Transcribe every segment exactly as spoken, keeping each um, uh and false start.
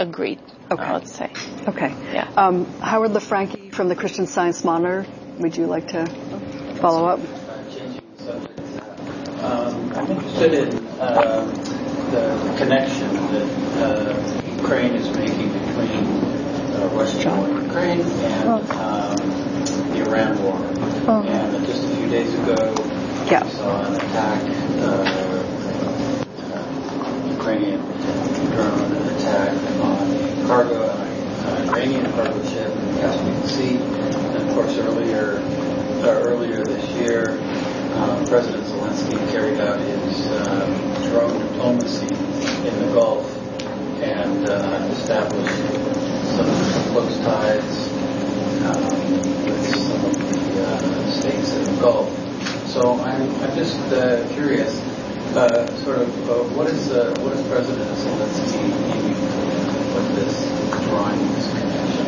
agreed, okay. uh, let's say. Okay. Yeah. Um, Howard LaFranchi from the Christian Science Monitor, would you like to follow up? Changing the subject. Um, I'm interested in uh, the, the connection that uh, Ukraine is making between uh, Russia and Ukraine and um, the Iran war. Oh. And just a few days ago, yeah. we saw an attack, uh, uh, Ukrainian drone attack on a cargo, an Iranian cargo ship in the Caspian Sea. And of course, earlier, uh, earlier this year, um, President Zelensky carried out his um, drone diplomacy in the Gulf and uh, established some close ties um, with some of the uh, states in the Gulf. So I'm, I'm just uh, curious, uh, sort of, uh, what is uh, what is President Zelensky aiming for with this drawing this connection?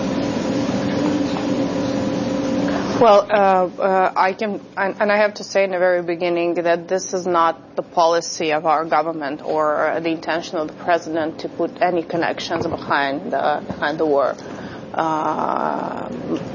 Well, uh, uh, I can, and, and I have to say in the very beginning that this is not the policy of our government or the intention of the president to put any connections behind the, behind the war. Uh,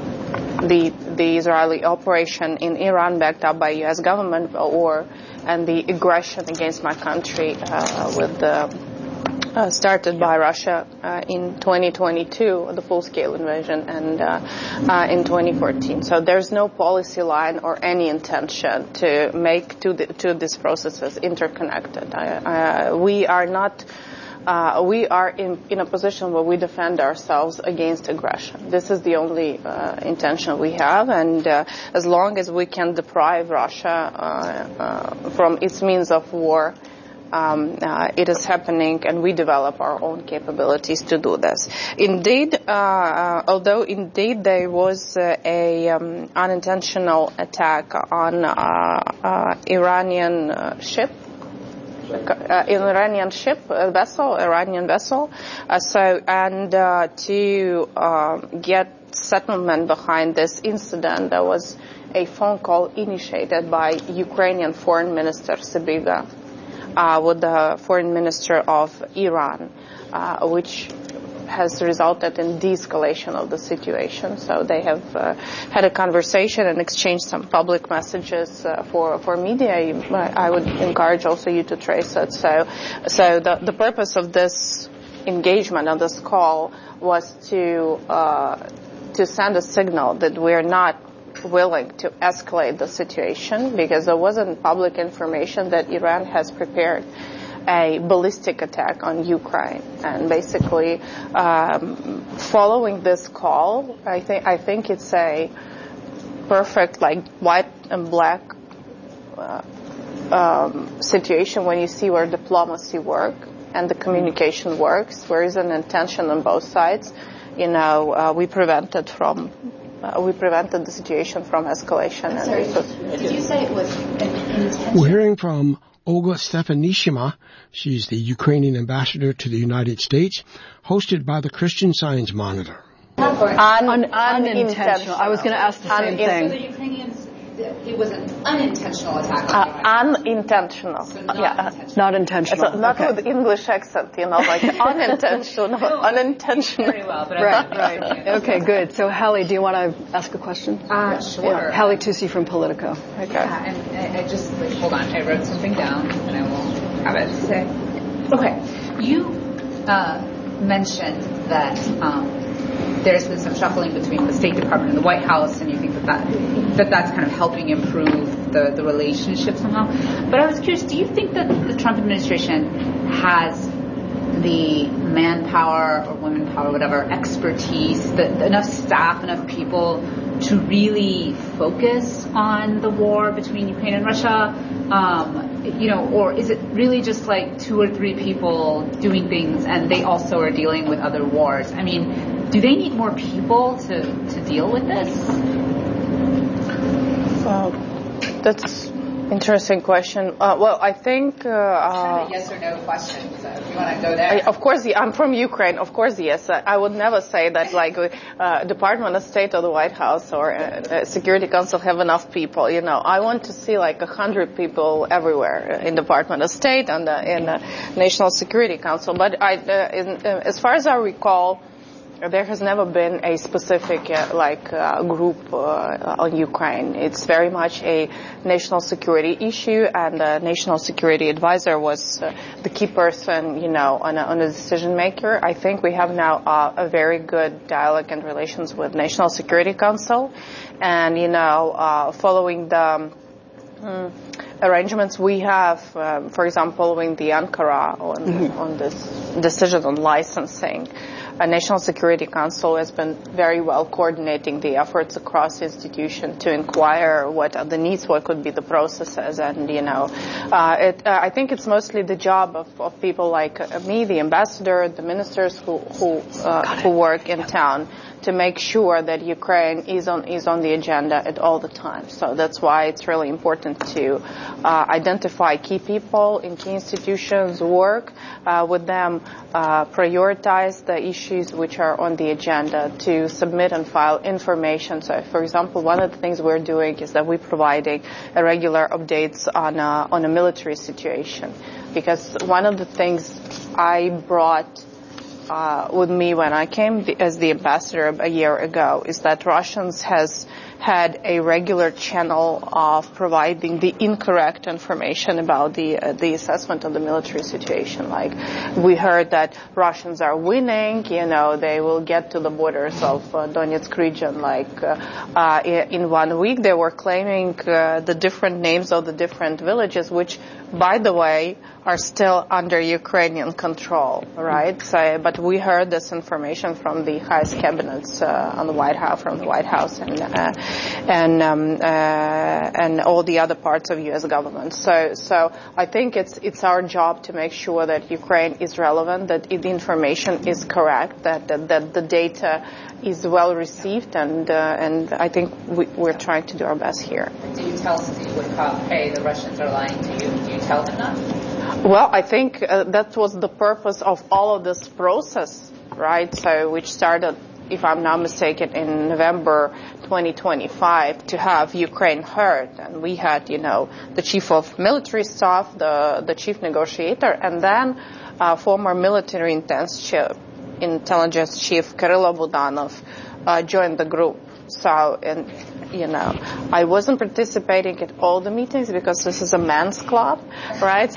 the the Israeli operation in Iran, backed up by U S government, or and the aggression against my country uh, with the. Uh, started by Russia uh, in twenty twenty-two, the full-scale invasion, and uh, uh, in twenty fourteen. So there's no policy line or any intention to make two, the, two these processes interconnected. I, uh, we are not. Uh, we are in, in a position where we defend ourselves against aggression. This is the only uh, intention we have, and uh, as long as we can deprive Russia uh, uh, from its means of war, Um, uh, it is happening, and we develop our own capabilities to do this. Indeed, uh, uh, although indeed there was uh, a um, unintentional attack on uh, uh, Iranian uh, ship, uh, Iranian ship uh, vessel, Iranian vessel. Uh, so, and uh, to uh, get settlement behind this incident, there was a phone call initiated by Ukrainian Foreign Minister Sybiga. Uh, with the foreign minister of Iran, uh, which has resulted in de-escalation of the situation. So they have uh, had a conversation and exchanged some public messages uh, for for media. I would encourage also you to trace it. So, so the the purpose of this engagement, of this call, was to uh, to send a signal that we're not willing to escalate the situation, because there wasn't public information that Iran has prepared a ballistic attack on Ukraine. And basically, um, following this call, I think I think it's a perfect, like, white and black uh, um, situation when you see where diplomacy works and the communication works, where is an intention on both sides. You know, uh, we prevented from. Uh, we prevented the situation from escalation. I'm sorry, and did you say it was an intention? We're hearing from Olga Stefanishina. She's the Ukrainian ambassador to the United States, hosted by the Christian Science Monitor. Un- Un- unintentional. I was going to ask the same Un- thing. So the Ukrainians, it was an unintentional attack on uh, unintentional. So not yeah. intentional. Not intentional. So not okay. with English accent, you know, like unintentional, no, unintentional. Very well, but right, I right. Okay, good. So, Hallie, do you want to ask a question? Uh, sure. Yeah. Hallie Tusi from Politico. Okay. Yeah, and I, I just, like, hold on. I wrote something down, and I will have it say. Okay. You uh, mentioned that um, there's been some shuffling between the State Department and the White House, and you think that, that, that that's kind of helping improve the, the relationship somehow. But I was curious, do you think that the Trump administration has the manpower or women power, whatever, expertise, the, enough staff, enough people to really focus on the war between Ukraine and Russia? Um, you know, or is it really just like two or three people doing things and they also are dealing with other wars? I mean, do they need more people to, to deal with this? Well, that's Interesting question. Uh, well, I think... Uh, kind of a yes or no question, so if you want to go there. I, of course, I'm from Ukraine. Of course, yes. I, I would never say that, like, uh, Department of State or the White House or uh, Security Council have enough people. You know, I want to see, like, a hundred people everywhere in Department of State and uh, in uh, National Security Council. But I, uh, in, uh, as far as I recall, there has never been a specific, uh, like, uh, group uh, on Ukraine. It's very much a national security issue, and the national security advisor was uh, the key person, you know, on a, on a decision maker. I think we have now uh, a very good dialogue and relations with National Security Council, and, you know, uh, following the um, arrangements we have, um, for example, following the Ankara on, mm-hmm. on this decision on licensing. A National Security Council has been very well coordinating the efforts across the institution to inquire what are the needs, what could be the processes, and, you know, uh, it, uh, I think it's mostly the job of, of people like uh, me, the ambassador, the ministers who who, uh, who work in town, to make sure that Ukraine is on is on the agenda at all the time. So that's why it's really important to uh, identify key people in key institutions, work uh, with them, uh, prioritize the issues which are on the agenda, to submit and file information. So, for example, one of the things we're doing is that we're providing regular updates on a, on a military situation, because one of the things I brought Uh, with me when I came the, as the ambassador a year ago is that Russians has had a regular channel of providing the incorrect information about the uh, the assessment of the military situation. Like, we heard that Russians are winning, you know, they will get to the borders of uh, Donetsk region like uh, uh, in one week. They were claiming uh, the different names of the different villages, which, by the way, are still under Ukrainian control, right? So, but we heard this information from the highest cabinets uh, on the White House, from the White House, and uh, and um, uh, and all the other parts of U S government. So, so I think it's it's our job to make sure that Ukraine is relevant, that the information is correct, that that, that the data is well received, and uh, and I think we, we're trying to do our best here. Do you tell Steve Witkoff, hey, the Russians are lying to you? Do you tell him that? Well, I think uh, that was the purpose of all of this process, right? So, which started, if I'm not mistaken, in November twenty twenty-five, to have Ukraine heard. And we had, you know, the chief of military staff, the, the chief negotiator, and then uh, former military intelligence chief Kyrylo Budanov uh, joined the group. So, and, you know, I wasn't participating at all the meetings because this is a men's club, right?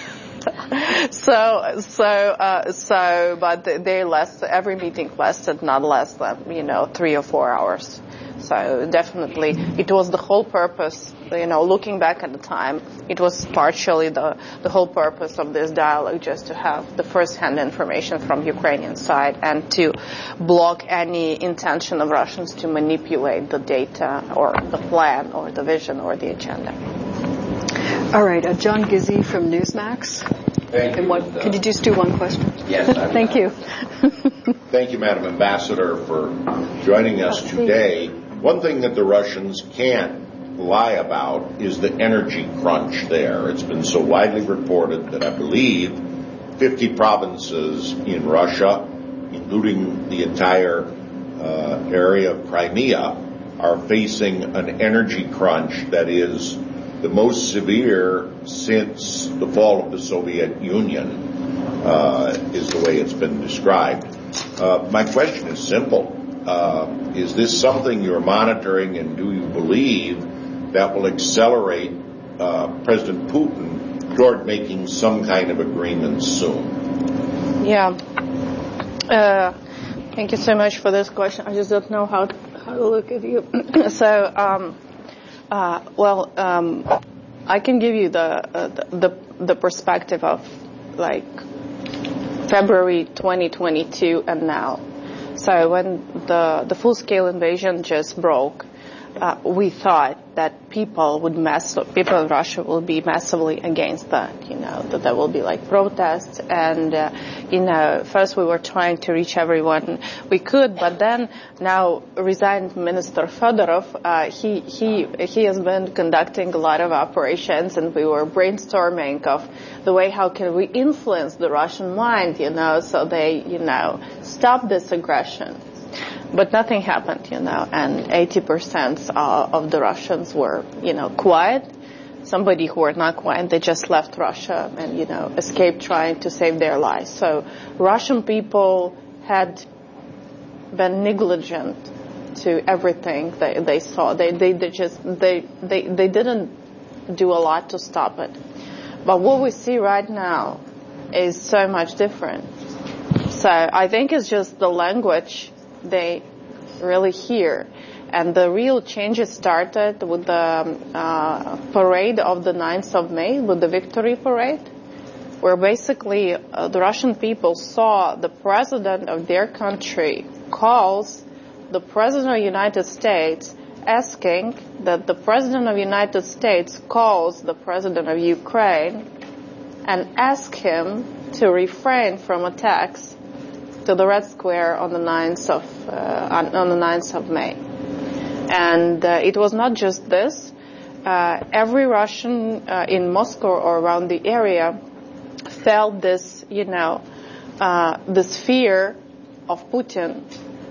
so, so, uh, so, but they last, every meeting lasted not less than, you know, three or four hours. So definitely, it was the whole purpose, you know, looking back at the time, it was partially the, the whole purpose of this dialogue, just to have the first-hand information from Ukrainian side and to block any intention of Russians to manipulate the data or the plan or the vision or the agenda. All right, uh, John Gizzi from Newsmax. Thank you. One, could you just do one question? Yes. Thank you. Thank you, Madam Ambassador, for joining us today. One thing that the Russians can't lie about is the energy crunch there. It's been so widely reported that I believe fifty provinces in Russia, including the entire uh, area of Crimea, are facing an energy crunch that is the most severe since the fall of the Soviet Union, uh, is the way it's been described. Uh, my question is simple. Uh, is this something you're monitoring, and do you believe that will accelerate uh, President Putin toward making some kind of agreement soon? Yeah. Uh, thank you so much for this question. I just don't know how to, how to look at you. so, um, uh, well, um, I can give you the, uh, the the perspective of like February twenty twenty-two and now. So when the the full-scale invasion just broke, uh, we thought that people would mass, people in Russia will be massively against that, you know, that there will be like protests. And, uh, you know, first we were trying to reach everyone we could, but then now resigned Minister Fedorov, uh, he, he, he has been conducting a lot of operations, and we were brainstorming of the way how can we influence the Russian mind, you know, so they, you know, stop this aggression. But nothing happened, you know, and eighty percent uh, of the Russians were, you know, quiet. Somebody who were not quiet, they just left Russia and, you know, escaped trying to save their lives. So Russian people had been negligent to everything they, they saw. They, they, they just, they, they, they didn't do a lot to stop it. But what we see right now is so much different. So I think it's just the language they really hear. And the real changes started with the uh, parade of the ninth of May, with the victory parade, where basically uh, the Russian people saw the president of their country calls the president of the United States, asking that the president of the United States calls the president of Ukraine and ask him to refrain from attacks to the Red Square on the ninth of uh, on, on the ninth of May. And uh, it was not just this. Uh, every Russian uh, in Moscow or around the area felt this, you know, uh, this fear of Putin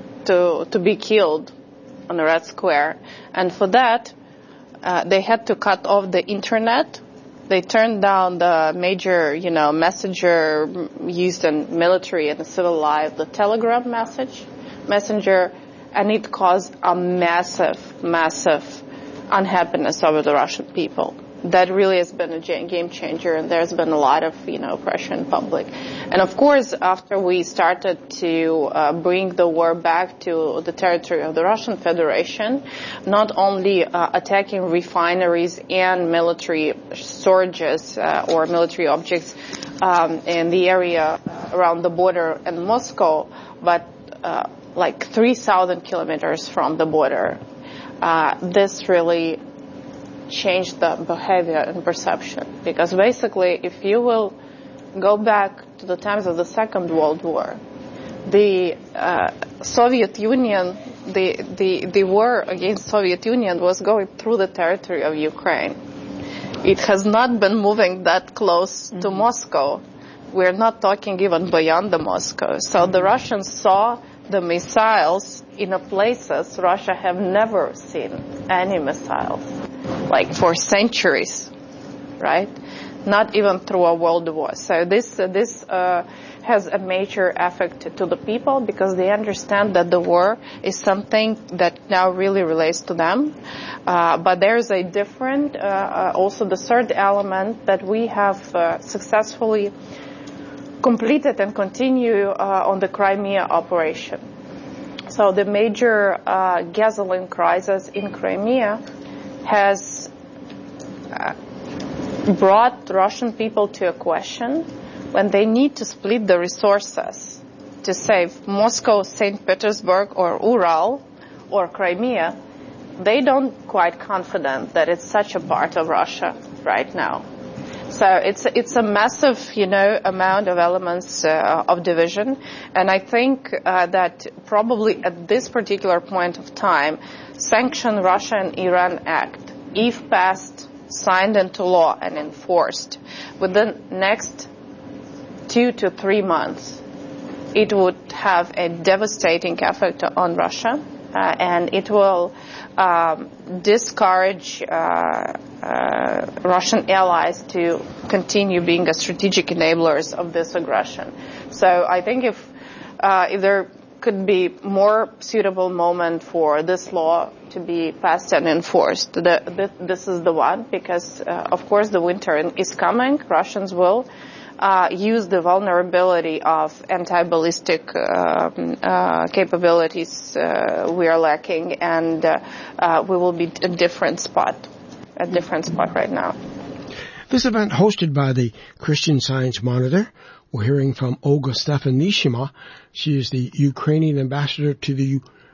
to to be killed on the Red Square. And for that, uh, they had to cut off the internet. They turned down the major, you know, messenger used in military and civil life, the Telegram message, messenger, and it caused a massive, massive unhappiness over the Russian people. That really has been a game changer, and there's been a lot of, you know, pressure in public. And of course, after we started to uh, bring the war back to the territory of the Russian Federation, not only uh, attacking refineries and military storages uh, or military objects um, in the area around the border in Moscow, but uh, like three thousand kilometers from the border. Uh, this really changed the behavior and perception, because basically if you will go back to the times of the Second World War, the uh, Soviet Union, the, the, the war against Soviet Union was going through the territory of Ukraine. It has not been moving that close mm-hmm. to Moscow. We're not talking even beyond the Moscow. So the Russians saw the missiles in a places Russia have never seen any missiles, like for centuries, right? Not even through a world war. So this uh, this uh, has a major effect to the people, because they understand that the war is something that now really relates to them. Uh, but there's a different, uh, uh, also the third element, that we have uh, successfully completed and continue uh, on the Crimea operation. So the major uh, gasoline crisis in Crimea has uh, brought Russian people to a question when they need to split the resources to save Moscow, Saint Petersburg, or Ural, or Crimea. They don't quite confident that it's such a part of Russia right now. So it's it's a massive, you know, amount of elements uh, of division, and I think uh, that probably at this particular point of time, Sanction Russia and Iran Act, if passed, signed into law and enforced, within next two to three months, it would have a devastating effect on Russia, uh, and it will um, discourage uh, uh, Russian allies to continue being a strategic enablers of this aggression. So I think if uh, if there could be more suitable moment for this law to be passed and enforced, the, the, this is the one, because uh, of course the winter is coming. Russians will Uh, use the vulnerability of anti-ballistic uh, uh, capabilities uh, we are lacking, and uh, uh, we will be a different spot, a different spot right now. This event, hosted by the Christian Science Monitor, we're hearing from Olga Stefanishina. She is the Ukrainian ambassador to the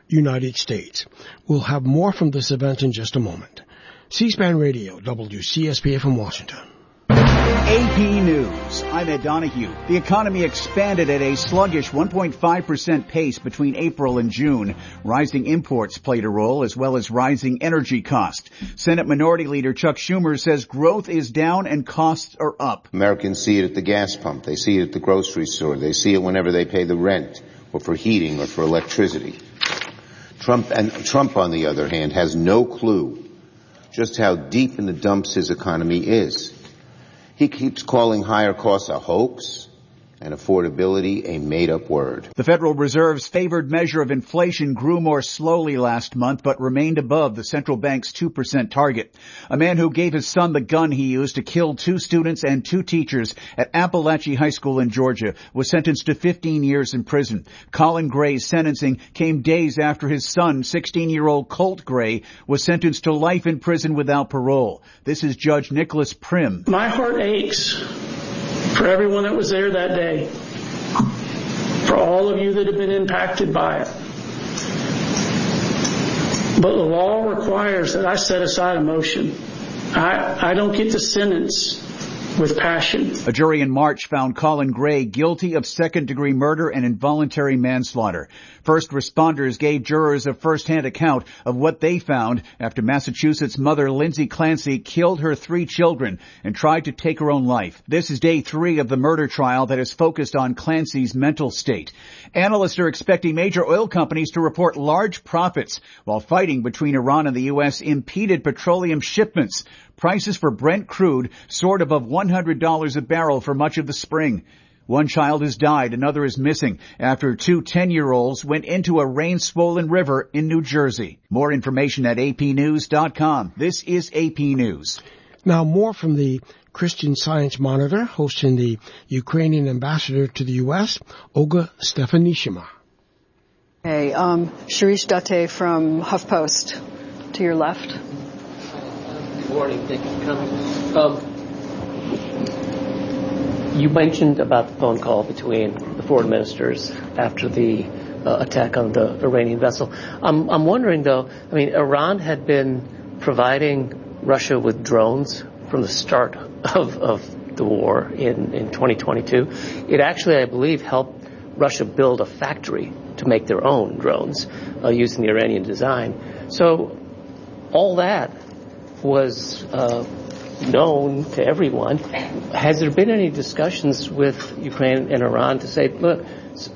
United States. We'll have more from this event in just a moment. C-SPAN Radio, W C S P A from Washington. A P News. I'm Ed Donahue. The economy expanded at a sluggish one point five percent pace between April and June. Rising imports played a role, as well as rising energy costs. Senate Minority Leader Chuck Schumer says growth is down and costs are up. Americans see it at the gas pump. They see it at the grocery store. They see it whenever they pay the rent or for heating or for electricity. Trump, and Trump, on the other hand, has no clue just how deep in the dumps his economy is. He keeps calling higher costs a hoax and affordability a made-up word. The Federal Reserve's favored measure of inflation grew more slowly last month, but remained above the central bank's two percent target. A man who gave his son the gun he used to kill two students and two teachers at Appalachia High School in Georgia was sentenced to fifteen years in prison. Colin Gray's sentencing came days after his son, sixteen-year-old Colt Gray, was sentenced to life in prison without parole. This is Judge Nicholas Prim. My heart aches for everyone that was there that day, for all of you that have been impacted by it. But the law requires that I set aside emotion. I, I don't get to sentence with passion. A jury in March found Colin Gray guilty of second-degree murder and involuntary manslaughter. First responders gave jurors a first-hand account of what they found after Massachusetts mother Lindsay Clancy killed her three children and tried to take her own life. This is day three of the murder trial that is focused on Clancy's mental state. Analysts are expecting major oil companies to report large profits while fighting between Iran and the U S impeded petroleum shipments. Prices for Brent crude soared above one hundred dollars a barrel for much of the spring. One child has died, another is missing after two ten-year-olds went into a rain-swollen river in New Jersey. More information at A P news dot com. This is A P News. Now more from the Christian Science Monitor, hosting the Ukrainian ambassador to the U S, Olga Stefanishina. Hey, um, Shirish Date from HuffPost, to your left. Good morning. Thank you for coming. Um, you mentioned about the phone call between the foreign ministers after the uh, attack on the Iranian vessel. I'm, I'm wondering, though, I mean, Iran had been providing Russia with drones from the start of, of the war in, in twenty twenty-two. It actually, I believe, helped Russia build a factory to make their own drones uh, using the Iranian design. So all that was uh, known to everyone. Has there been any discussions with Ukraine and Iran to say, look,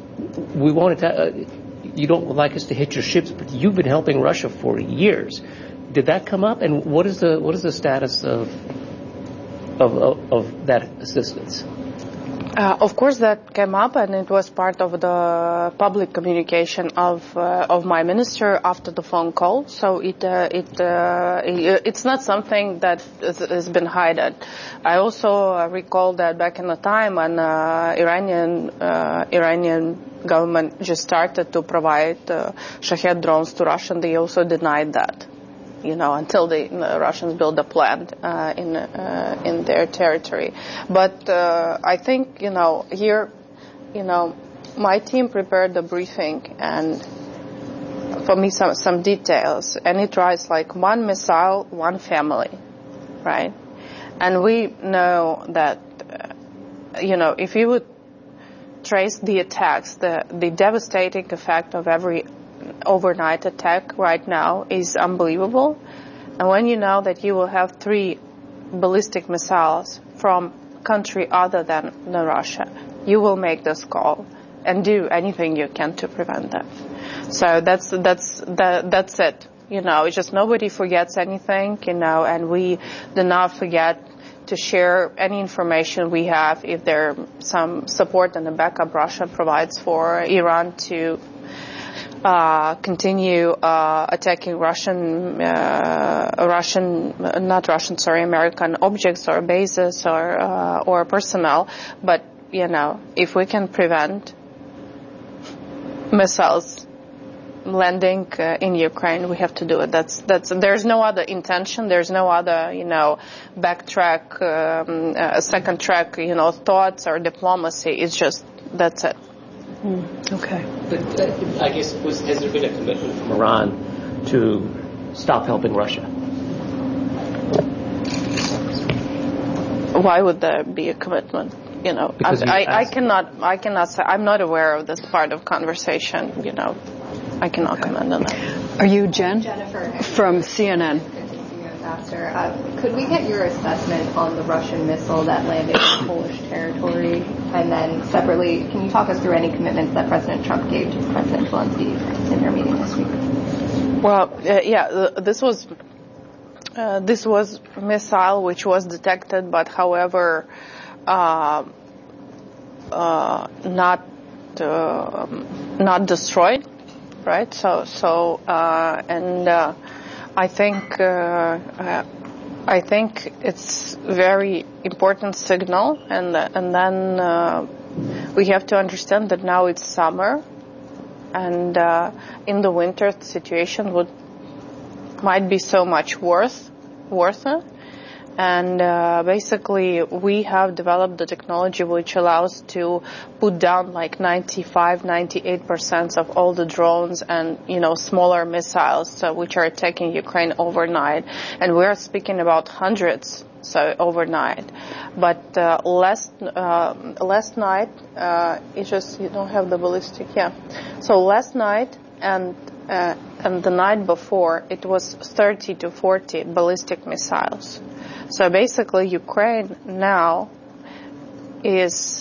we want to, uh, you don't like us to hit your ships, but you've been helping Russia for years. Did that come up? And what is the what is the status of of, of, of that assistance? Uh, of course, that came up, and it was part of the public communication of uh, of my minister after the phone call. So it uh, it, uh, it it's not something that is, has been hidden. I also uh, recall that back in the time when uh, Iranian uh, Iranian government just started to provide uh, Shahed drones to Russia, they also denied that. You know, until the, the Russians build a plant uh, in uh, in their territory. But uh, I think, you know, here, you know, my team prepared the briefing and for me some some details, and it writes like one missile, one family, right? And we know that, uh, you know, if you would trace the attacks, the the devastating effect of every overnight attack right now is unbelievable. And when you know that you will have three ballistic missiles from country other than, than Russia, you will make this call and do anything you can to prevent that. So that's that's that, that's it. You know, it's just nobody forgets anything, you know, and we do not forget to share any information we have if there's some support and the backup Russia provides for Iran to Uh, continue uh, attacking Russian, uh, Russian, not Russian, sorry, American objects or bases or uh, or personnel. But you know, if we can prevent missiles landing uh, in Ukraine, we have to do it. That's that's. There's no other intention. There's no other, you know, backtrack, um, uh, second track, you know, thoughts or diplomacy. It's just that's it. Mm, okay. But uh, I guess was, has there been a commitment from Iran to stop helping Russia? Why would there be a commitment? You know, I, I, I cannot. I cannot say. I'm not aware of this part of conversation. You know, I cannot okay. comment on that. Are you Jen? Jennifer from C N N. Ambassador, uh, could we get your assessment on the Russian missile that landed in Polish territory? And then separately, can you talk us through any commitments that President Trump gave to President Zelensky in their meeting this week? Well, uh, yeah, this was uh, this was a missile which was detected, but however, uh, uh, not uh, not destroyed, right? So so uh, and. Uh, I think uh, uh, I think it's very important signal, and and then uh, we have to understand that now it's summer, and uh, in the winter the situation would might be so much worse, worse. And uh, basically, we have developed the technology which allows to put down like ninety-five, ninety-eight percent of all the drones and, you know, smaller missiles uh, which are attacking Ukraine overnight. And we are speaking about hundreds, so overnight. But uh, last uh, last night, uh, it's just you don't have the ballistic, yeah. So last night and uh, and the night before, it was thirty to forty ballistic missiles. So basically, Ukraine now is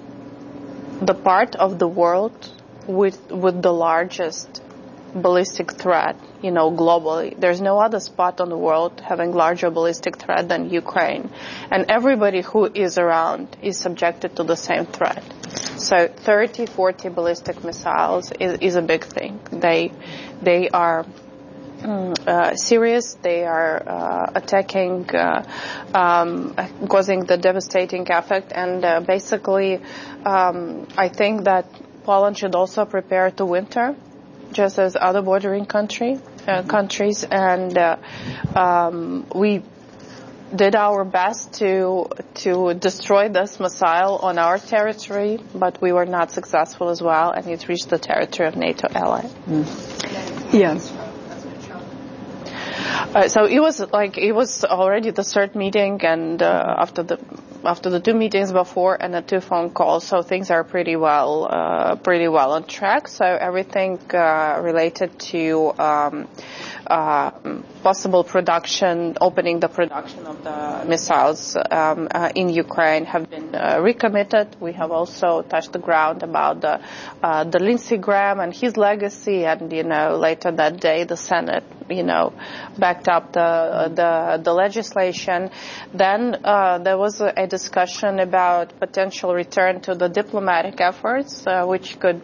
the part of the world with with the largest ballistic threat, you know, globally. There's no other spot on the world having larger ballistic threat than Ukraine. And everybody who is around is subjected to the same threat. So thirty, forty ballistic missiles is, is a big thing. They, they are Uh, serious. They are uh, attacking, uh, um, causing the devastating effect, and uh, basically, um, I think that Poland should also prepare to winter, just as other bordering country uh, countries, and uh, um, we did our best to to destroy this missile on our territory, but we were not successful as well, and it reached the territory of NATO ally. Mm. Yeah. Uh, so it was like it was already the third meeting, and uh, after the after the two meetings before and the two phone calls, so things are pretty well uh, pretty well on track. So everything uh, related to um, uh, possible production, opening the production of the missiles um, uh, in Ukraine have been uh, recommitted. We have also touched the ground about the uh, the Lindsey Graham and his legacy, and you know later that day the Senate, you know, backed up the the, the legislation. Then uh, there was a, a discussion about potential return to the diplomatic efforts, uh, which could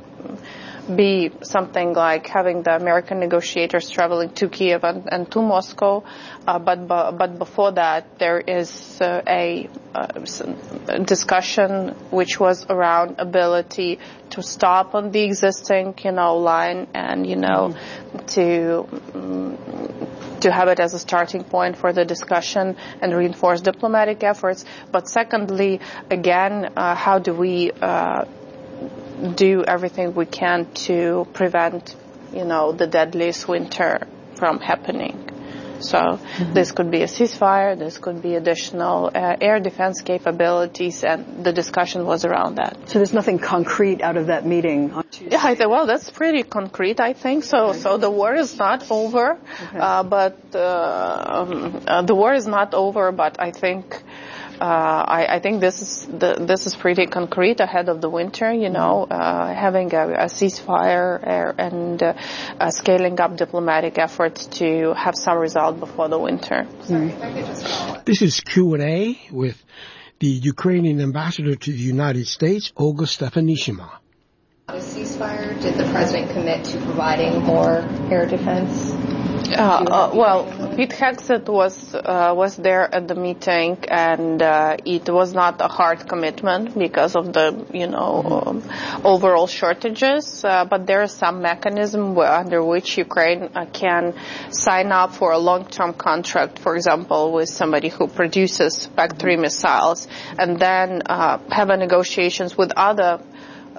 be something like having the American negotiators traveling to Kiev and, and to Moscow. Uh, but but before that, there is uh, a, a discussion which was around ability to stop on the existing, you know, line and, you know, mm-hmm. to um, to have it as a starting point for the discussion and reinforce diplomatic efforts. But secondly, again, uh, how do we uh, do everything we can to prevent, you know, the deadliest winter from happening? So mm-hmm. this could be a ceasefire, this could be additional uh, air defense capabilities, and the discussion was around that. So there's nothing concrete out of that meeting on Tuesday? Yeah, I think, well, that's pretty concrete, I think. So okay. so the war is not over, okay. uh, but uh, um, uh, the war is not over, but I think Uh, I, I think this is the, this is pretty concrete ahead of the winter. You know, uh, having a, a ceasefire and uh, uh, scaling up diplomatic efforts to have some result before the winter. Mm. This is Q and A with the Ukrainian ambassador to the United States, Olga Stefanishina. A ceasefire. Did the president commit to providing more air defense? Uh, uh, well, Pete Hegseth was uh, was there at the meeting, and uh, it was not a hard commitment because of the, you know, um, overall shortages. Uh, but there is some mechanism where, under which Ukraine uh, can sign up for a long-term contract, for example, with somebody who produces P A C three missiles, and then uh, have a negotiations with other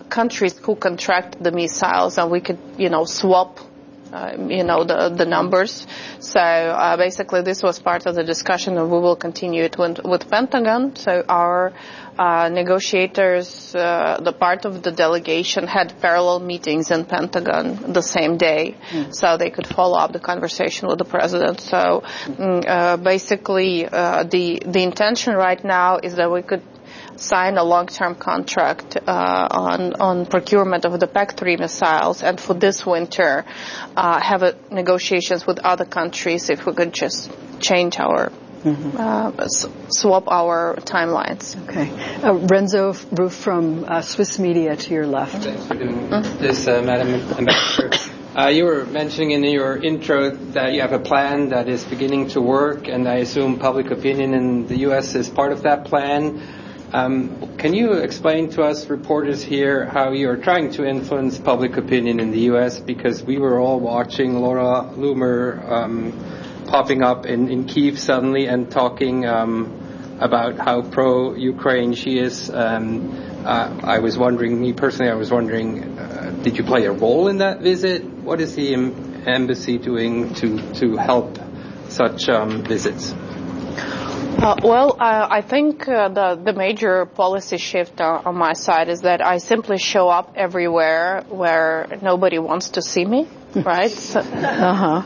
countries who contract the missiles, and we could, you know, swap, uh, you know, the the numbers. So uh, basically, this was part of the discussion, and we will continue it with, with Pentagon. So our uh, negotiators, uh, the part of the delegation, had parallel meetings in Pentagon the same day, mm. so they could follow up the conversation with the president. So uh, basically, uh, the the intention right now is that we could sign a long-term contract uh, on on procurement of the P A C three missiles, and for this winter, uh, have a negotiations with other countries if we could just change our mm-hmm. uh, s- swap our timelines. Okay, uh, Renzo Roof from uh, Swiss Media to your left. Thanks for doing mm-hmm. this, uh, Madam Ambassador. Uh, you were mentioning in your intro that you have a plan that is beginning to work, and I assume public opinion in the U S is part of that plan. Um, can you explain to us reporters here how you are trying to influence public opinion in the U S? Because we were all watching Laura Loomer um, popping up in, in Kyiv suddenly and talking um, about how pro-Ukraine she is. Um, uh, I was wondering, me personally, I was wondering, uh, did you play a role in that visit? What is the em- embassy doing to, to help such um, visits? Uh, well, uh, I think uh, the the major policy shift uh, on my side is that I simply show up everywhere where nobody wants to see me, right? So, uh-huh.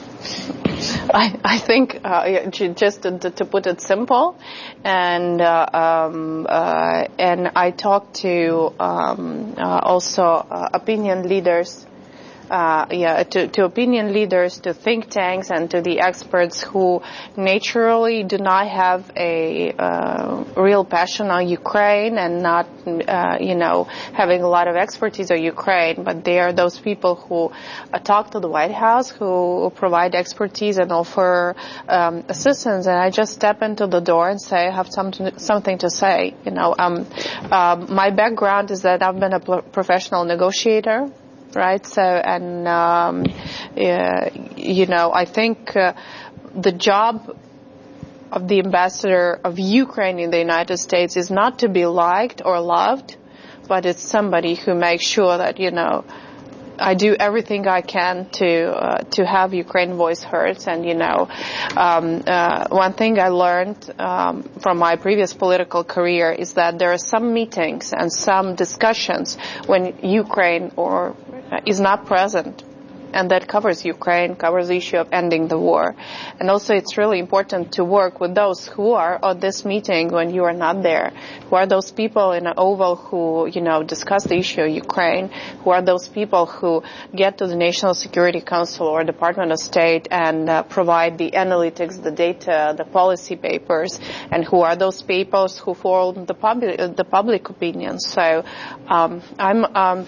I I think uh, just to, to put it simple, and uh, um, uh, and I talk to um, uh, also uh, opinion leaders. Uh, yeah, to, to opinion leaders, to think tanks, and to the experts who naturally do not have a uh, real passion on Ukraine and not, uh, you know, having a lot of expertise on Ukraine, but they are those people who uh, talk to the White House, who provide expertise and offer um, assistance. And I just step into the door and say, I have something something to say. You know, um, uh, my background is that I've been a pro- professional negotiator. Right, so, and, um, uh, you know, I think uh, the job of the ambassador of Ukraine in the United States is not to be liked or loved, but it's somebody who makes sure that, you know, I do everything I can to uh, to have Ukraine voice heard. And, you know, um, uh, one thing I learned um, from my previous political career is that there are some meetings and some discussions when Ukraine or is not present, and that covers Ukraine, covers the issue of ending the war. And also it's really important to work with those who are at this meeting when you are not there, who are those people in an oval who, you know, discuss the issue of Ukraine, who are those people who get to the National Security Council or Department of State and uh, provide the analytics, the data, the policy papers, and who are those people who form the public, the public opinion. So um, I'm um,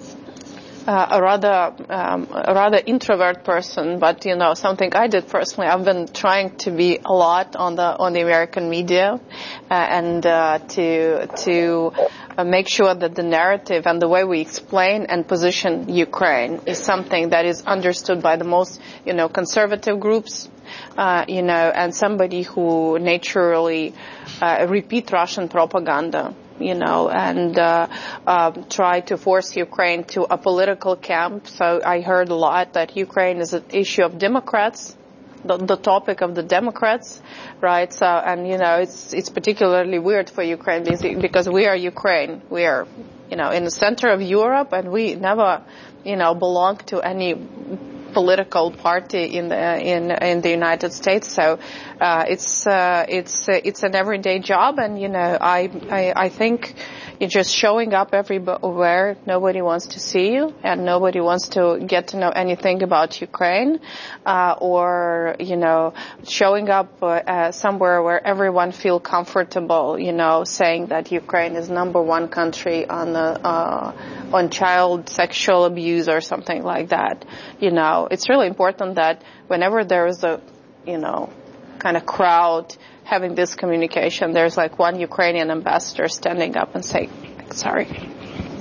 Uh, a rather um, a rather introvert person, but you know, something I did personally, I've been trying to be a lot on the on the American media, uh, and uh, to to uh, make sure that the narrative and the way we explain and position Ukraine is something that is understood by the most, you know, conservative groups, uh, you know, and somebody who naturally uh, repeat Russian propaganda. You know, and uh, uh, try to force Ukraine to a political camp. So I heard a lot that Ukraine is an issue of Democrats, the, the topic of the Democrats, right? So, and you know, it's it's particularly weird for Ukraine because we are Ukraine. We are, you know, in the center of Europe, and we never, you know, belong to any political party in the in in the United States. So uh, it's uh, it's uh, it's an everyday job, and you know, I I, I think you're just showing up everywhere. Nobody wants to see you, and nobody wants to get to know anything about Ukraine, uh, or you know, showing up uh, somewhere where everyone feel comfortable. You know, saying that Ukraine is number one country on the uh, on child sexual abuse or something like that. You know, it's really important that whenever there is a, you know, kind of crowd having this communication, there's like one Ukrainian ambassador standing up and saying, sorry.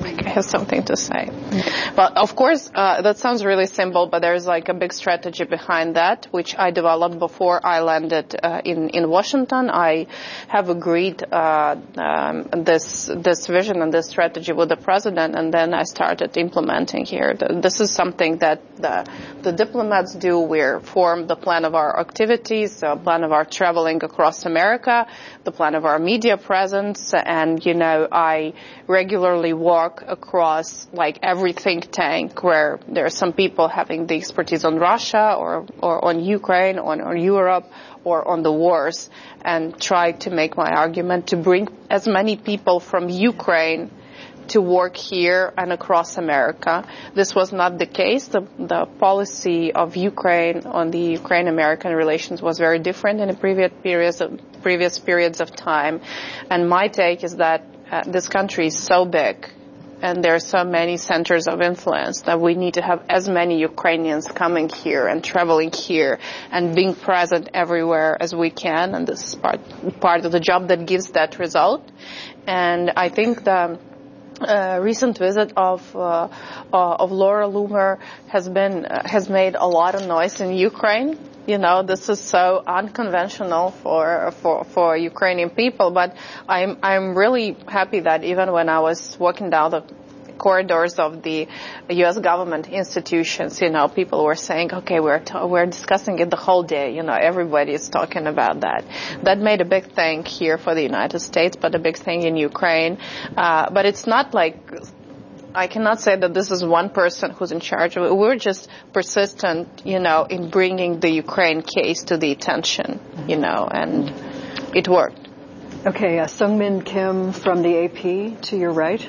think I have something to say. Well, of course, uh, that sounds really simple, but there's like a big strategy behind that, which I developed before I landed uh, in in Washington. I have agreed uh, um, this this vision and this strategy with the president, and then I started implementing here. This is something that the, the diplomats do. We form the plan of our activities, the plan of our traveling across America, the plan of our media presence, and you know, I regularly walk across like every think tank where there are some people having the expertise on Russia or, or on Ukraine, or on Europe, or on the wars, and try to make my argument to bring as many people from Ukraine to work here and across America. This was not the case. The, the policy of Ukraine on the Ukraine-American relations was very different in the previous periods of, previous periods of time. And my take is that uh, this country is so big and there are so many centers of influence that we need to have as many Ukrainians coming here and traveling here and being present everywhere as we can. And this is part, part of the job that gives that result. And I think the Uh, recent visit of uh, uh, of Laura Loomer has been uh, has made a lot of noise in Ukraine. You know, this is so unconventional for for for Ukrainian people. But I'm I'm really happy that even when I was walking down the corridors of the U S government institutions, you know, people were saying, okay, we're t- we're discussing it the whole day. You know, everybody is talking about that. That made a big thing here for the United States, but a big thing in Ukraine. Uh, but it's not like, I cannot say that this is one person who's in charge of it. We're just persistent, you know, in bringing the Ukraine case to the attention, you know, and it worked. Okay, uh, Sungmin Kim from the A P to your right.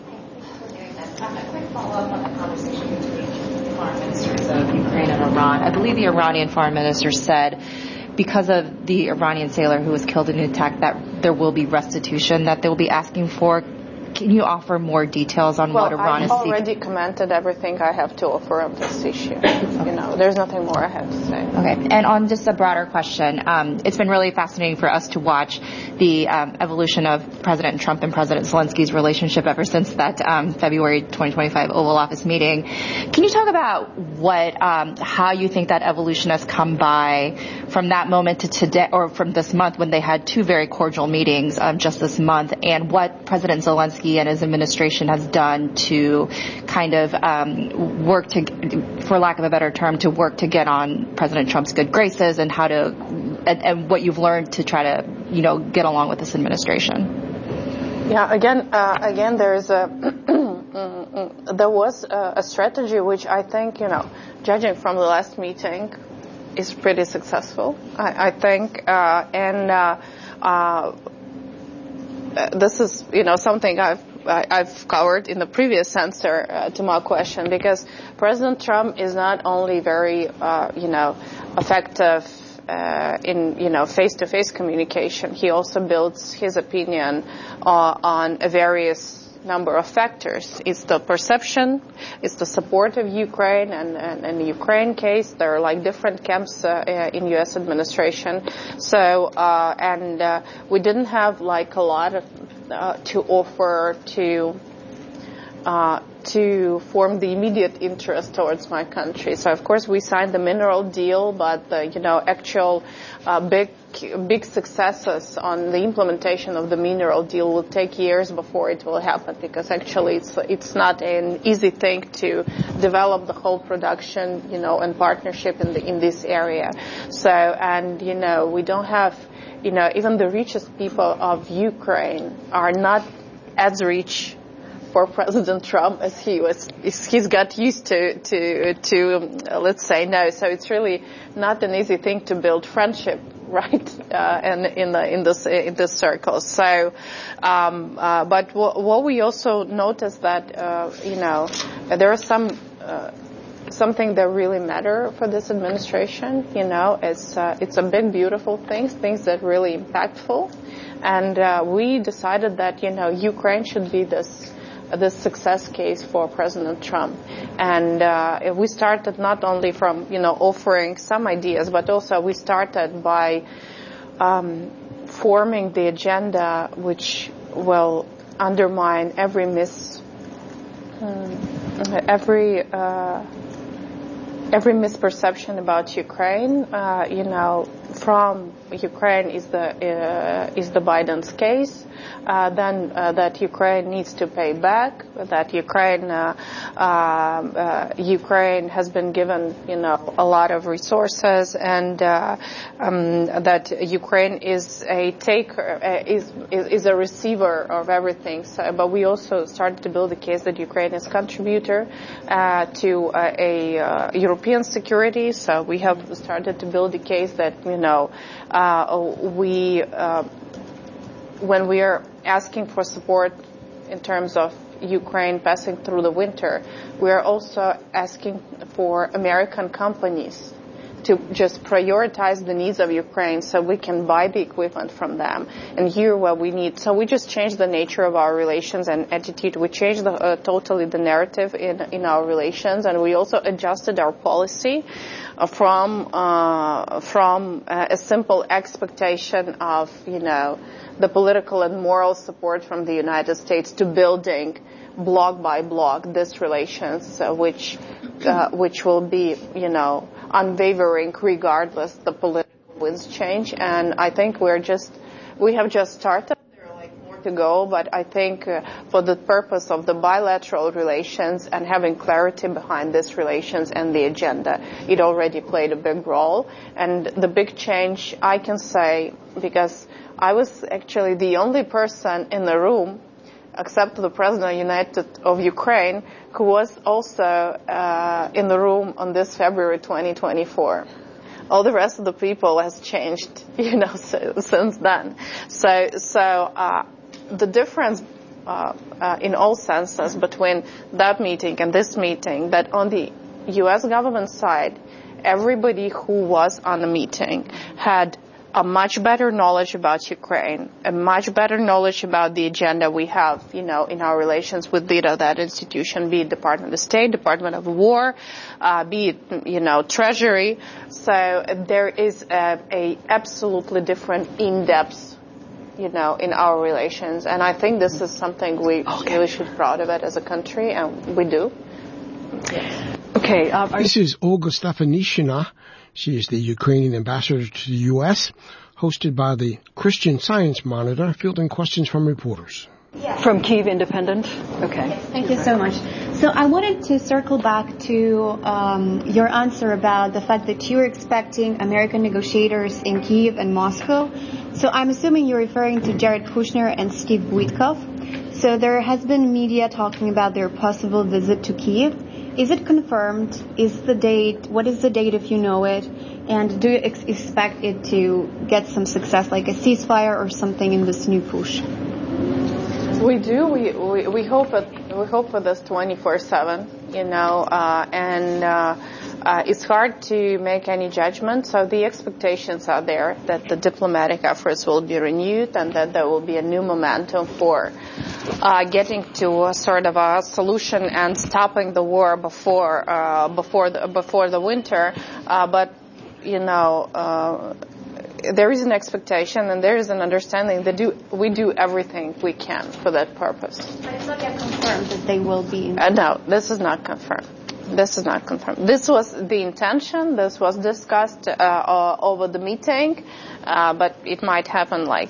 A quick follow-up on the conversation between foreign ministers of Ukraine and Iran. I believe the Iranian foreign minister said because of the Iranian sailor who was killed in the attack that there will be restitution that they will be asking for. Can you offer more details on well, what Iran I've is seeking? I've already commented everything I have to offer on this issue. You know, there's nothing more I have to say. Okay. And on just a broader question, um, it's been really fascinating for us to watch the um, evolution of President Trump and President Zelensky's relationship ever since that um, February twenty twenty-five Oval Office meeting. Can you talk about what, um, how you think that evolution has come by from that moment to today, or from this month when they had two very cordial meetings um, just this month, and what President Zelensky and his administration has done to kind of um, work to, for lack of a better term, to work to get on President Trump's good graces, and how to, and, and what you've learned to try to, you know, get along with this administration. Yeah, again, uh, again, there is a, there was a, a strategy which I think, you know, judging from the last meeting, is pretty successful. I, I think, uh, and. Uh, uh, This is, you know, something I've I've covered in the previous answer uh, to my question, because President Trump is not only very, uh, you know, effective uh, in, you know, face-to-face communication. He also builds his opinion uh, on a various number of factors. It's the perception, it's the support of Ukraine, and, and in the Ukraine case, there are like different camps uh, in U S administration. So, uh, and uh, we didn't have like a lot of, uh, to offer to, uh, to form the immediate interest towards my country. So, of course, we signed the mineral deal, but the, you know, actual uh, big big successes on the implementation of the mineral deal will take years before it will happen, because actually it's it's not an easy thing to develop the whole production, you know, and partnership in the in this area. So, and you know, we don't have, you know, even the richest people of Ukraine are not as rich for President Trump as he was, he's got used to, to, to, um, let's say, no. So it's really not an easy thing to build friendship, right? Uh, and in the, in this, in this circle. So, um, uh, but w- what we also noticed that, uh, you know, there are some, uh, something that really matter for this administration, you know, it's, uh, it's a big, beautiful things, things that really impactful. And, uh, we decided that, you know, Ukraine should be this, this success case for President Trump. And uh, we started not only from, you know, offering some ideas, but also we started by um, forming the agenda which will undermine every mis Hmm. Every uh, every misperception about Ukraine, uh, you know, from Ukraine is the uh, is the Biden's case. Uh, then uh, that Ukraine needs to pay back. That Ukraine uh, uh, uh, Ukraine has been given, you know, a lot of resources, and uh, um, that Ukraine is a taker, uh, is, is is a receiver of everything. So, but we also started to build the case that Ukraine is contributor uh, to uh, a uh, European security. So we have started to build the case that, you know, uh, we. Uh, when we are asking for support in terms of Ukraine passing through the winter, we are also asking for American companies to just prioritize the needs of Ukraine so we can buy the equipment from them and hear what we need. So we just changed the nature of our relations and attitude. We changed the, uh, totally the narrative in, in our relations, and we also adjusted our policy uh, from uh, from uh, a simple expectation of, you know, the political and moral support from the United States to building block by block this relations, uh, which uh, which will be, you know, unwavering regardless the political winds change. And I think we're just we have just started. There are like more to go, but I think uh, for the purpose of the bilateral relations and having clarity behind these relations and the agenda, it already played a big role. And the big change, I can say, because I was actually the only person in the room, except the President of United of Ukraine, who was also uh, in the room on this February twenty twenty-four. All the rest of the people has changed, you know, so, since then. So, so uh, the difference uh, uh, in all senses between that meeting and this meeting, that on the U S government side, everybody who was on the meeting had a much better knowledge about Ukraine, a much better knowledge about the agenda we have, you know, in our relations with the, that institution, be it Department of State, Department of War, uh, be it, you know, Treasury. So there is a, a absolutely different in-depth, you know, in our relations. And I think this is something we okay. really should be proud of it as a country, and we do. Yes. Okay. Um, this is Olga Stefanishina. She is the Ukrainian ambassador to the U S, hosted by the Christian Science Monitor, fielding questions from reporters. Yes. From Kyiv Independent? Okay. Yes, thank you so much. So I wanted to circle back to um, your answer about the fact that you're expecting American negotiators in Kyiv and Moscow. So I'm assuming you're referring to Jared Kushner and Steve Witkoff. So there has been media talking about their possible visit to Kyiv. Is it confirmed? Is the date? What is the date if you know it? And do you ex- expect it to get some success, like a ceasefire or something in this new push? We do. We we, we hope it, we hope for this twenty-four seven. You know, uh, and uh, uh, it's hard to make any judgment. So the expectations are there that the diplomatic efforts will be renewed and that there will be a new momentum for Uh, getting to a sort of a solution and stopping the war before uh, before the, before the winter. Uh, but you know, uh, there is an expectation and there is an understanding that do we do everything we can for that purpose. But it's not yet confirmed that they will be. In- uh, no, this is not confirmed. This is not confirmed. This was the intention. This was discussed uh, uh, over the meeting, uh, but it might happen like.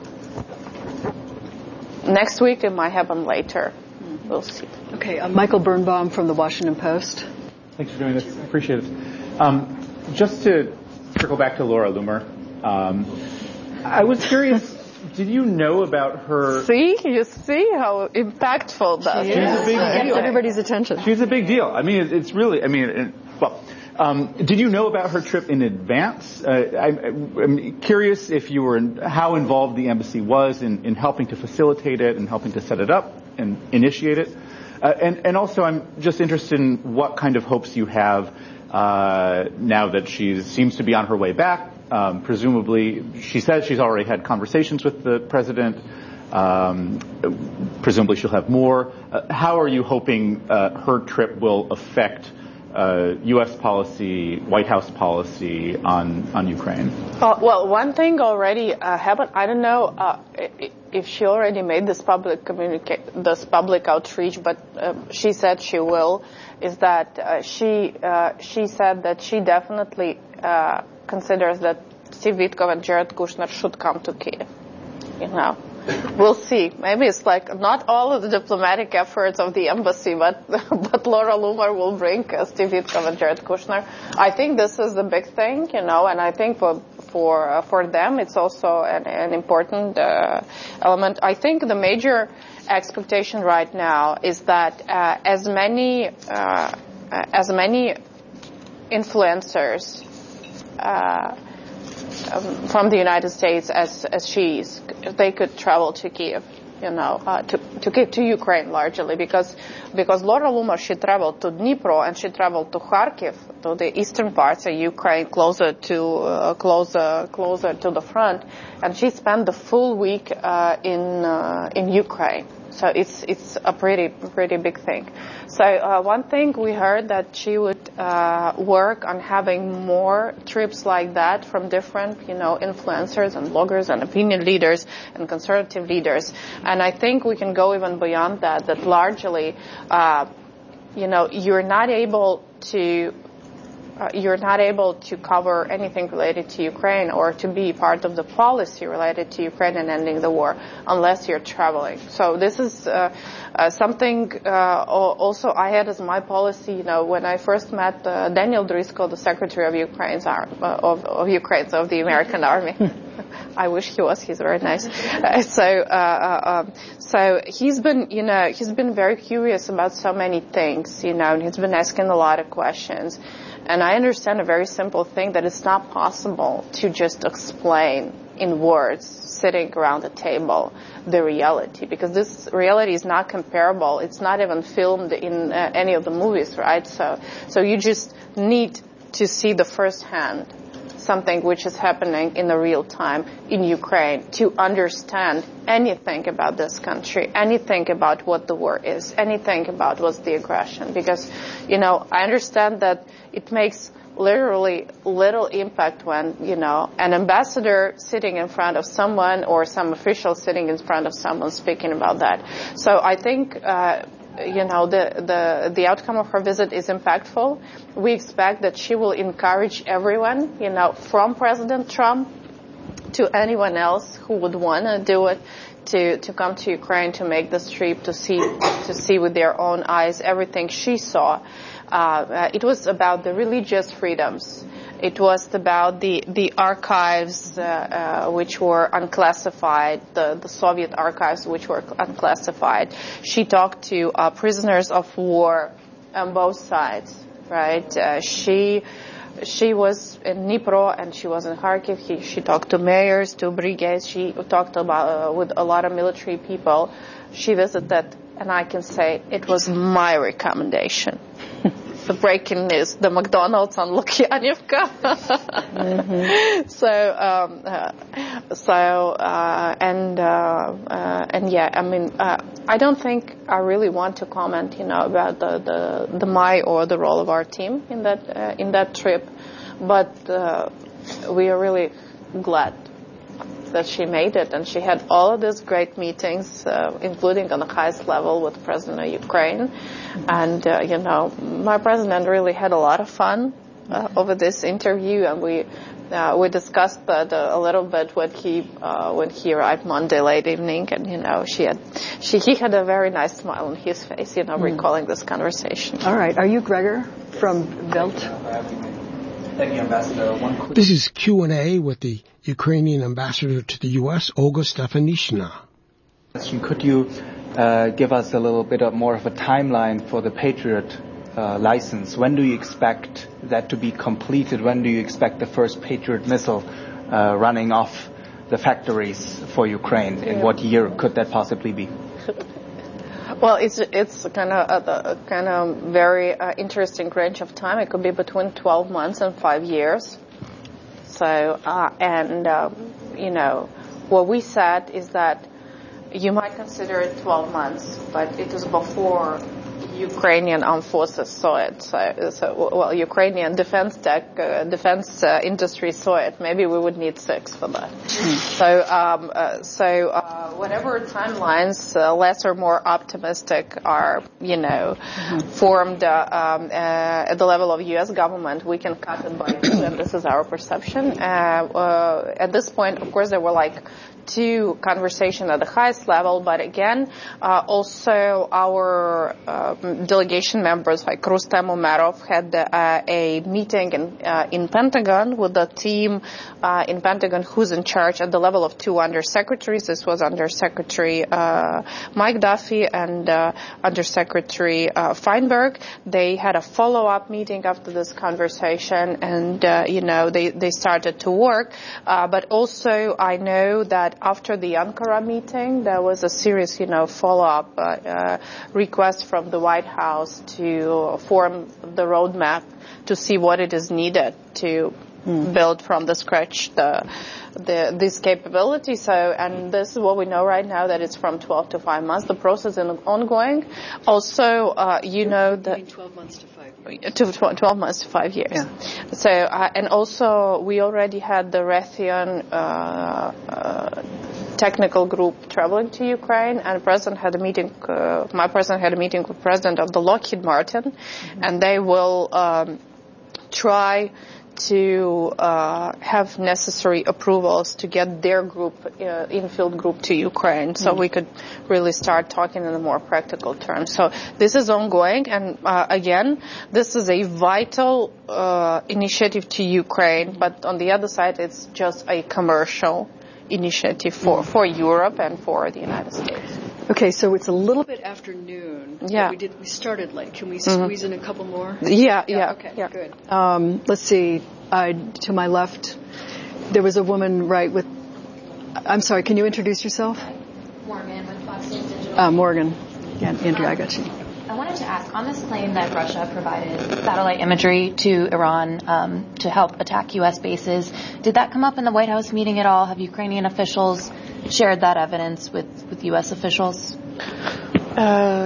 Next week, it might happen later. We'll see. Okay, uh, Michael Birnbaum from the Washington Post. Thanks for doing this. I appreciate it. Um, just to circle back to Laura Loomer, um, I was curious, did you know about her... See? You see how impactful that is. She's a big deal. Everybody's attention. She's a big deal. I mean, it's really, I mean, it, well... Um, did you know about her trip in advance? Uh, I, I'm curious if you were, in, how involved the embassy was in, in helping to facilitate it and helping to set it up and initiate it. Uh, and, and also, I'm just interested in what kind of hopes you have uh, now that she seems to be on her way back. Um, presumably, she says she's already had conversations with the president. Um, presumably, she'll have more. Uh, how are you hoping uh, her trip will affect Uh, U S policy, White House policy on on Ukraine? Uh, well, one thing already uh, happened. I don't know. Uh, if she already made this public communicate, this public outreach, but uh, she said she will, is that uh, she uh, she said that she definitely uh, considers that Steve Witkoff and Jared Kushner should come to Kiev. You know, we'll see. Maybe it's like not all of the diplomatic efforts of the embassy, but but Laura Loomer will bring uh, Steve Witkoff and Jared Kushner. I think this is the big thing, you know, and I think for for uh, for them it's also an, an important uh, element. I think the major expectation right now is that uh, as many uh, as many influencers Uh, um, from the United States as as she's, they could travel to Kiev, you know, uh, to to Kiev, to Ukraine largely, because because Laura Loomer, she traveled to Dnipro and she traveled to Kharkiv, to the eastern parts of Ukraine, closer to uh, closer closer to the front, and she spent the full week uh, in uh, in Ukraine. So it's it's a pretty pretty big thing. So uh, one thing we heard that she would uh, work on having more trips like that from different, you know, influencers and bloggers and opinion leaders and conservative leaders. And I think we can go even beyond that. That largely, uh, you know, you're not able to. Uh, you're not able to cover anything related to Ukraine or to be part of the policy related to Ukraine and ending the war unless you're traveling. So this is uh, uh, something uh, also I had as my policy, you know, when I first met uh, Daniel Driscoll, the Secretary of Ukraine's uh, of, of Ukraine's of the American Army. I wish he was. He's very nice. Uh, so, uh, uh, um, so he's been, you know, he's been very curious about so many things, you know, and he's been asking a lot of questions. And I understand a very simple thing, that it's not possible to just explain in words, sitting around the table, the reality, because this reality is not comparable. It's not even filmed in uh, any of the movies, right? So, so you just need to see the firsthand something which is happening in the real time in Ukraine to understand anything about this country, anything about what the war is, anything about what's the aggression. Because, you know, I understand that it makes literally little impact when, you know, an ambassador sitting in front of someone or some official sitting in front of someone speaking about that. So I think, uh, you know, the, the, the outcome of her visit is impactful. We expect that she will encourage everyone, you know, from President Trump to anyone else who would want to do it, to, to come to Ukraine, to make this trip, to see, to see with their own eyes everything she saw. Uh, it was about the religious freedoms. It was about the, the archives, uh, uh, which were unclassified, the, the Soviet archives, which were unclassified. She talked to uh, prisoners of war on both sides, right? Uh, she, she was in Dnipro and she was in Kharkiv. He, she talked to mayors, to brigades. She talked about, uh, with a lot of military people. She visited, and I can say it was my recommendation. The breaking news, the McDonald's on Lukyanivka. mm-hmm. So, um, uh, so, uh, and, uh, uh, and yeah, I mean, uh, I don't think I really want to comment, you know, about the, the, the my or the role of our team in that, uh, in that trip, but, uh, we are really glad that she made it, and she had all of these great meetings, uh, including on the highest level with the President of Ukraine. And, uh, you know, my president really had a lot of fun uh, over this interview, and we uh, we discussed that uh, a little bit when he uh, when he arrived Monday late evening, and you know, she had she he had a very nice smile on his face, you know, mm. recalling this conversation. All right, are you Gregor from Welt? Thank you, Ambassador. One quick- this is Q and A with the Ukrainian ambassador to the U S, Olga Stefanishina. Could you uh, give us a little bit of more of a timeline for the Patriot uh, license? When do you expect that to be completed? When do you expect the first Patriot missile uh, running off the factories for Ukraine? In what year could that possibly be? Well, it's it's kind of a kind of very uh, interesting range of time. It could be between twelve months and five years. So, uh, and um, you know, what we said is that you might consider it twelve months, but it is before Ukrainian armed forces saw it. So, so well, Ukrainian defense tech, uh, defense uh, industry saw it. Maybe we would need six for that. Mm. So, um, uh, so uh, whatever timelines, uh, less or more optimistic, are, you know, mm-hmm. formed uh, um, uh, at the level of U S government, we can cut it by two, and this is our perception. Uh, uh, at this point, of course, there were like two conversations at the highest level, but again, uh, also our uh, delegation members like Rustem Umerov had uh, a meeting in, uh, in Pentagon with the team uh, in Pentagon who's in charge at the level of two undersecretaries. This was Undersecretary uh, Mike Duffy and uh, Undersecretary uh, Feinberg. They had a follow-up meeting after this conversation, and uh, you know they they started to work. Uh, but also, I know that after the Ankara meeting, there was a serious, you know, follow-up uh, uh, request from the White House to form the roadmap to see what it is needed to mm. build from the scratch the, the this capability. So, and this is what we know right now, that it's from twelve to five months. The process is ongoing. Also, uh, you know that twelve months to five. To twelve months to five years. Yeah. So, uh, and also we already had the Raytheon uh, uh, technical group traveling to Ukraine, and the president had a meeting. Uh, my president had a meeting with president of the Lockheed Martin, mm-hmm. and they will um, try to uh, have necessary approvals to get their group, uh, infield group, to Ukraine, so mm. we could really start talking in a more practical terms. So this is ongoing, and uh, again, this is a vital uh, initiative to Ukraine, but on the other side, it's just a commercial initiative for, mm. for Europe and for the United States. Okay, so it's a little bit after noon. Yeah. We did. We started late. Can we mm-hmm. squeeze in a couple more? Yeah, yeah. yeah okay, yeah. good. Um, let's see. Uh, to my left, there was a woman right with, I'm sorry, can you introduce yourself? Morgan with Fox News Digital. Uh, Morgan. Yeah, Andrea, I got you. I wanted to ask, on this claim that Russia provided satellite imagery to Iran um, to help attack U S bases, did that come up in the White House meeting at all? Have Ukrainian officials shared that evidence with, with U S officials? Uh,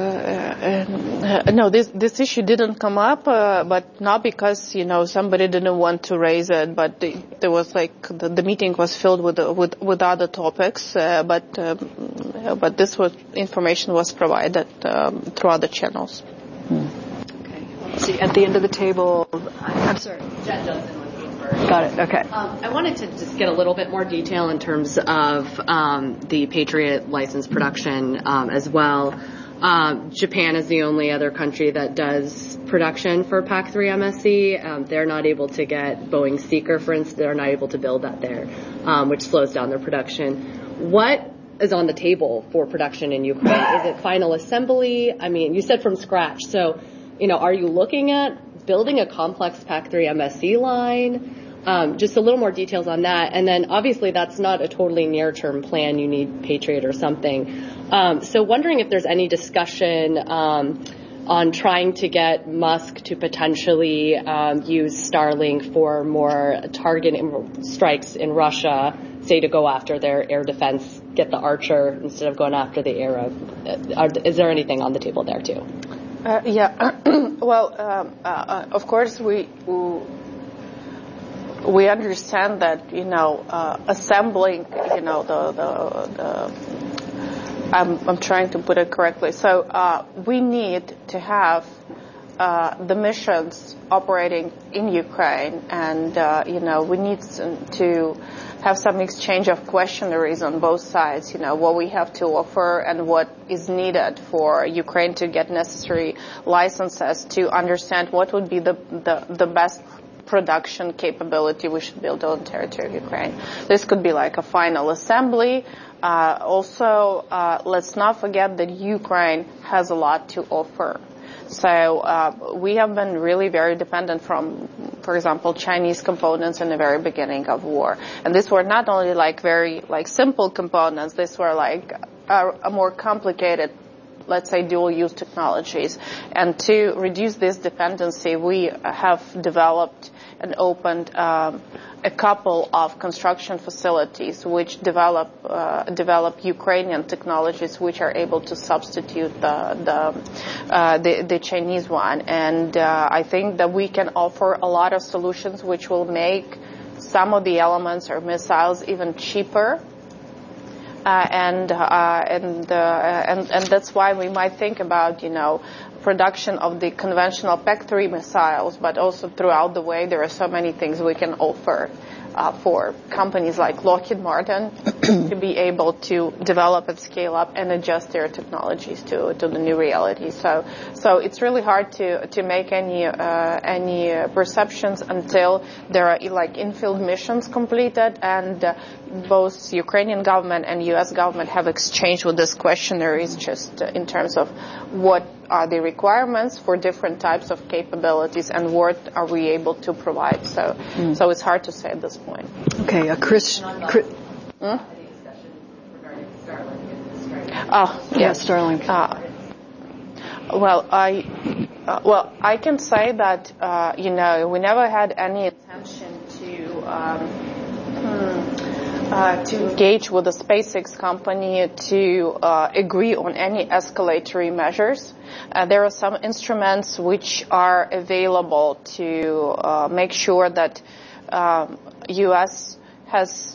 uh, no, this this issue didn't come up, uh, but not because, you know, somebody didn't want to raise it, but the, there was like the, the meeting was filled with with with other topics, uh, but um, but this was information was provided um, through other channels. Hmm. Okay. Let's see, at the end of the table, I'm sorry, Jen Johnson with Bloomberg. Got it. Okay. Um, I wanted to just get a little bit more detail in terms of um, the Patriot license production um, as well. Um, Japan is the only other country that does production for P A C three M S C. Um, they're not able to get Boeing Seeker, for instance. They're not able to build that there, um, which slows down their production. What is on the table for production in Ukraine? Is it final assembly? I mean, you said from scratch. So, you know, are you looking at building a complex P A C three M S C line? Um, just a little more details on that. And then obviously that's not a totally near-term plan. You need Patriot or something. Um, so wondering if there's any discussion um, on trying to get Musk to potentially um, use Starlink for more target strikes in Russia, say to go after their air defense, get the Archer instead of going after the Arrow. Uh, is there anything on the table there too? Uh, yeah. Well, um, uh, of course we. we We understand that, you know, uh, assembling, you know, the, the, the I'm, I'm trying to put it correctly. So, uh, we need to have, uh, the missions operating in Ukraine, and, uh, you know, we need to have some exchange of questionnaires on both sides, you know, what we have to offer and what is needed for Ukraine to get necessary licenses to understand what would be the, the, the best production capability we should build on the territory of Ukraine. This could be like a final assembly. Uh, also, uh, let's not forget that Ukraine has a lot to offer. So uh, we have been really very dependent from, for example, Chinese components in the very beginning of war. And these were not only like very like simple components, these were like a, a more complicated let's say, dual-use technologies. And to reduce this dependency, we have developed and opened um, a couple of construction facilities which develop uh, develop Ukrainian technologies which are able to substitute the the uh, the, the Chinese one. And uh, I think that we can offer a lot of solutions which will make some of the elements or missiles even cheaper. Uh, and, uh, and, uh, and, and that's why we might think about, you know, production of the conventional P E C three missiles, but also throughout the way there are so many things we can offer uh, for companies like Lockheed Martin to be able to develop and scale up and adjust their technologies to, to the new reality. So, so it's really hard to, to make any, uh, any perceptions until there are like in-field missions completed, and uh, both Ukrainian government and U S government have exchanged with this questionnaires just uh, in terms of what are the requirements for different types of capabilities and what are we able to provide. So, mm. so it's hard to say at this point. Okay, uh, Chris. Chris hmm? Oh, yeah, yes. Starlink. Uh, well, I uh, well I can say that uh, you know we never had any intention to. Um, hmm, Uh, to engage with the SpaceX company to uh, agree on any escalatory measures. Uh, there are some instruments which are available to uh, make sure that um, U S has,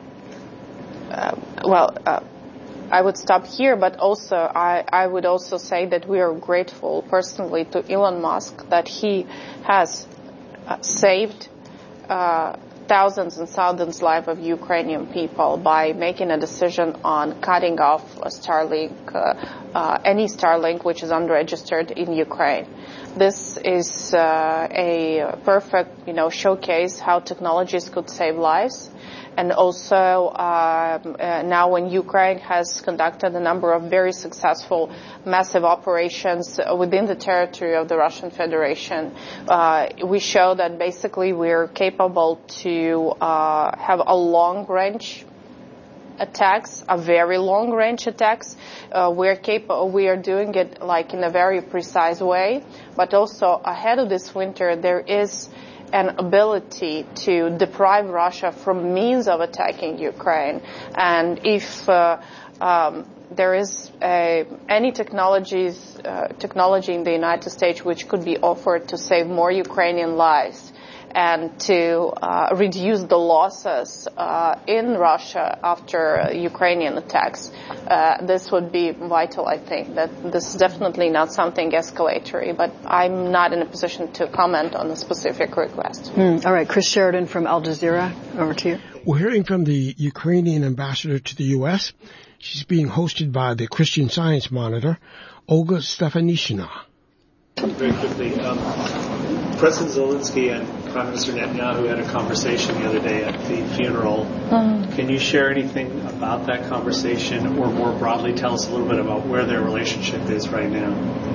uh, well, uh, I would stop here, but also I, I would also say that we are grateful personally to Elon Musk that he has uh, saved uh, thousands and thousands lives of Ukrainian people by making a decision on cutting off a Starlink, uh, uh, any Starlink which is unregistered in Ukraine. This is uh, a perfect, you know, showcase how technologies could save lives. And also, uh, uh, now when Ukraine has conducted a number of very successful, massive operations within the territory of the Russian Federation, uh, we show that basically we're capable to uh, have a long-range attacks, a very long-range attacks. Uh, we're capable. We are doing it like in a very precise way, but also ahead of this winter, there is an ability to deprive Russia from means of attacking Ukraine. And if uh, um, there is a, any technologies, uh, technology in the United States which could be offered to save more Ukrainian lives and to uh, reduce the losses uh, in Russia after uh, Ukrainian attacks, uh, this would be vital, I think. That this is definitely not something escalatory, but I'm not in a position to comment on a specific request. Mm. All right, Chris Sheridan from Al Jazeera, over to you. We're hearing from the Ukrainian ambassador to the U S. She's being hosted by the Christian Science monitor, Olga Stefanishina. Very quickly, um, President Zelensky and Prime Minister Netanyahu had a conversation the other day at the funeral. Mm. Can you share anything about that conversation, or more broadly tell us a little bit about where their relationship is right now?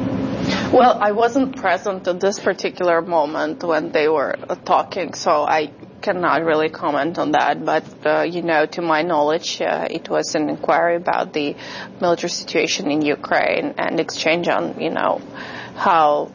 Well, I wasn't present at this particular moment when they were uh, talking, so I cannot really comment on that. But, uh, you know, to my knowledge, uh, it was an inquiry about the military situation in Ukraine and exchange on, you know, how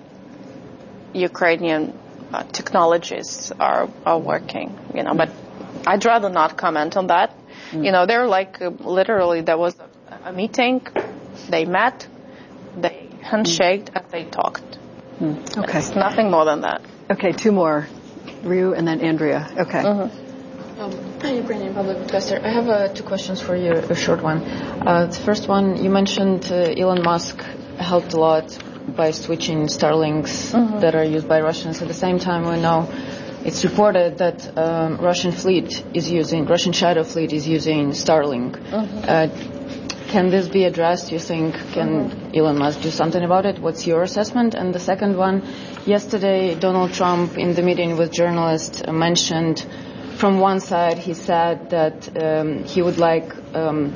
Ukrainian uh, technologies are, are working, you know, but I'd rather not comment on that. Mm. You know, they're like, uh, literally, there was a, a meeting, they met, they handshaked, mm. and they talked. Mm. Okay. It's nothing more than that. Okay, two more. Ryu and then Andrea. Okay. Mm-hmm. Um, Ukrainian Public Broadcaster. I have uh, two questions for you, a short one. Uh, the first one, you mentioned uh, Elon Musk helped a lot by switching Starlinks mm-hmm. that are used by Russians. At the same time, we know it's reported that um, Russian fleet is using, Russian Shadow fleet is using Starlink. Mm-hmm. Uh, can this be addressed, you think? Can mm-hmm. Elon Musk do something about it? What's your assessment? And the second one, yesterday Donald Trump in the meeting with journalists uh, mentioned, from one side he said that um, he would like um,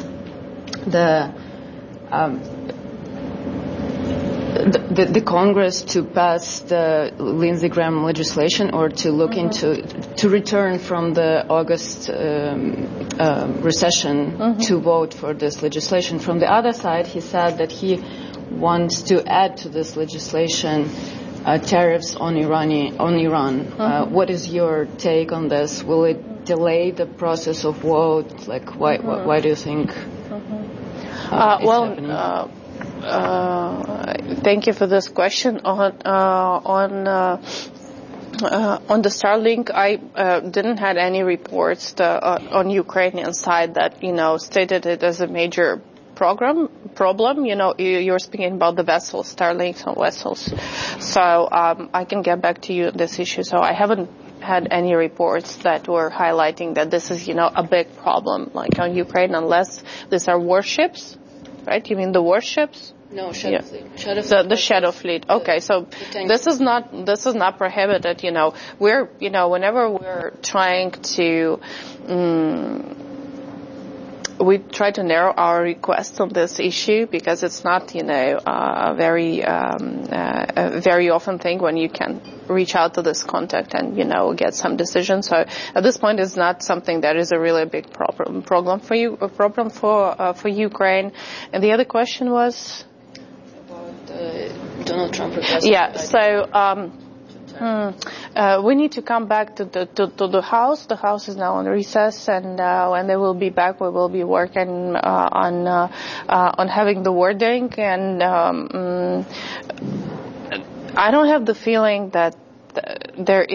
the um, The, the Congress to pass the Lindsey Graham legislation, or to look mm-hmm. into, to return from the August um, uh, recession mm-hmm. to vote for this legislation. From the other side, he said that he wants to add to this legislation uh, tariffs on Irani, on Iran. Uh, Mm-hmm. what is your take on this? Will it delay the process of vote? Like, why? Mm-hmm. Why do you think? Uh, Uh, it's well, happening? uh, uh, thank you for this question. On uh, on uh, uh, on the Starlink, I uh, didn't had any reports to, uh, on Ukrainian side that you know stated it as a major program problem. You know, you, you're speaking about the vessels, Starlinks on vessels. So um, I can get back to you on this issue. So I haven't had any reports that were highlighting that this is, you know, a big problem like on Ukraine, unless these are warships, right? You mean the warships? No, Shadow Yeah. Fleet. Shadow The, Fleet. the Shadow Fleet. Okay, so tank. this is not this is not prohibited. You know, we're you know whenever we're trying to. Um, we try to narrow our request on this issue because it's not, you know, uh, a very, um, uh, a very often thing when you can reach out to this contact and, you know, get some decision. So at this point, it's not something that is a really big problem problem for you, a problem for uh, for Ukraine. And the other question was About uh, Donald Trump requesting. yeah. So. Um, Hmm. Uh, we need to come back to the to, to the house. The house is now on recess, and uh, when they will be back, we will be working uh, on uh, uh, on having the wording. And um, mm, I don't have the feeling that there